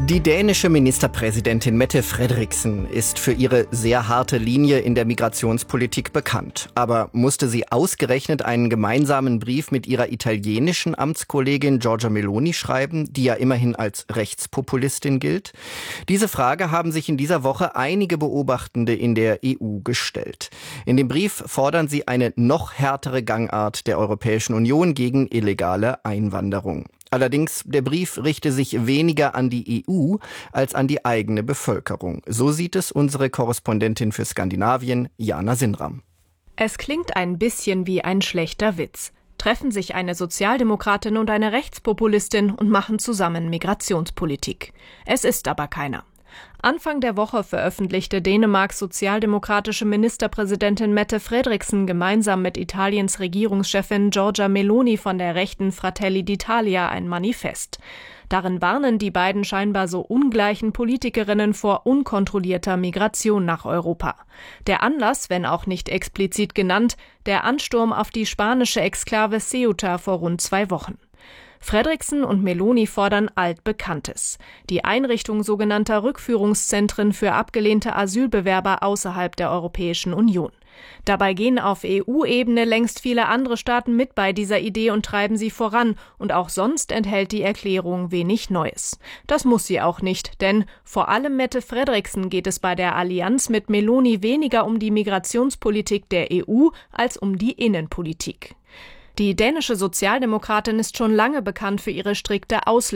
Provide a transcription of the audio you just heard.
Die dänische Ministerpräsidentin Mette Frederiksen ist für ihre sehr harte Linie in der Migrationspolitik bekannt. Aber musste sie ausgerechnet einen gemeinsamen Brief mit ihrer italienischen Amtskollegin Giorgia Meloni schreiben, die ja immerhin als Rechtspopulistin gilt? Diese Frage haben sich in dieser Woche einige Beobachtende in der EU gestellt. In dem Brief fordern sie eine noch härtere Gangart der Europäischen Union gegen illegale Einwanderung. Allerdings, der Brief richte sich weniger an die EU als an die eigene Bevölkerung. So sieht es unsere Korrespondentin für Skandinavien, Jana Sinram. Es klingt ein bisschen wie ein schlechter Witz. Treffen sich eine Sozialdemokratin und eine Rechtspopulistin und machen zusammen Migrationspolitik. Es ist aber keiner. Anfang der Woche veröffentlichte Dänemarks sozialdemokratische Ministerpräsidentin Mette Frederiksen gemeinsam mit Italiens Regierungschefin Giorgia Meloni von der rechten Fratelli d'Italia ein Manifest. Darin warnen die beiden scheinbar so ungleichen Politikerinnen vor unkontrollierter Migration nach Europa. Der Anlass, wenn auch nicht explizit genannt, der Ansturm auf die spanische Exklave Ceuta vor rund 2 Wochen. Frederiksen und Meloni fordern Altbekanntes: die Einrichtung sogenannter Rückführungszentren für abgelehnte Asylbewerber außerhalb der Europäischen Union. Dabei gehen auf EU-Ebene längst viele andere Staaten mit bei dieser Idee und treiben sie voran, und auch sonst enthält die Erklärung wenig Neues. Das muss sie auch nicht, denn vor allem Mette Frederiksen geht es bei der Allianz mit Meloni weniger um die Migrationspolitik der EU als um die Innenpolitik. Die dänische Sozialdemokratin ist schon lange bekannt für ihre strikte